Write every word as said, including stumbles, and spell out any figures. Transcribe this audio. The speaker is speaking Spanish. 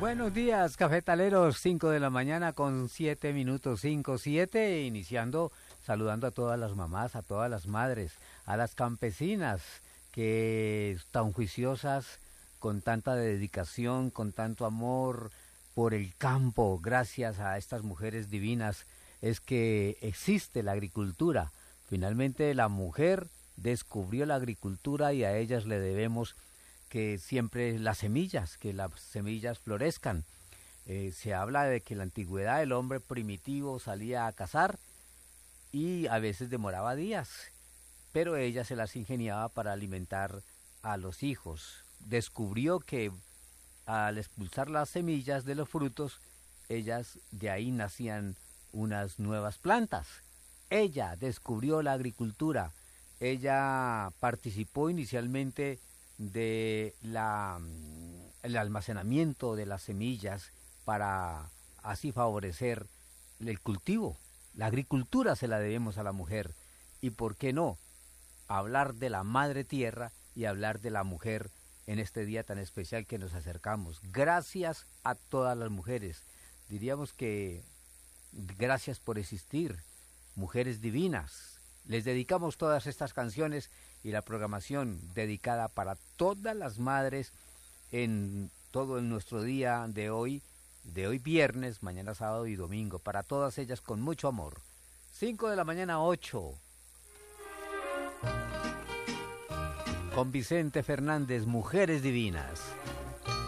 Buenos días, cafetaleros, cinco de la mañana con siete minutos, cinco, siete, iniciando, saludando a todas las mamás, a todas las madres, a las campesinas que tan juiciosas, con tanta dedicación, con tanto amor por el campo, gracias a estas mujeres divinas, es que existe la agricultura. Finalmente la mujer descubrió la agricultura y a ellas le debemos que siempre las semillas, que las semillas florezcan. Eh, se habla de que en la antigüedad el hombre primitivo salía a cazar y a veces demoraba días, pero ella se las ingeniaba para alimentar a los hijos. Descubrió que al expulsar las semillas de los frutos, ellas de ahí nacían unas nuevas plantas. Ella descubrió la agricultura. Ella participó inicialmente de la el almacenamiento de las semillas para así favorecer el cultivo. La agricultura se la debemos a la mujer. Y por qué no hablar de la madre tierra y hablar de la mujer en este día tan especial que nos acercamos. Gracias a todas las mujeres. Diríamos que gracias por existir, mujeres divinas. Les dedicamos todas estas canciones y la programación dedicada para todas las madres en todo en nuestro día de hoy, de hoy viernes, mañana sábado y domingo, para todas ellas con mucho amor. cinco de la mañana, ocho. Con Vicente Fernández, Mujeres Divinas.